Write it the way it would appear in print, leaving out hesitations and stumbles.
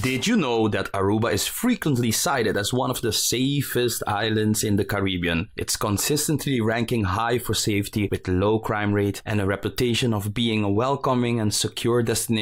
Did you know that Aruba is frequently cited as one of the safest islands in the Caribbean? It's consistently ranking high for safety with low crime rate and a reputation of being a welcoming and secure destination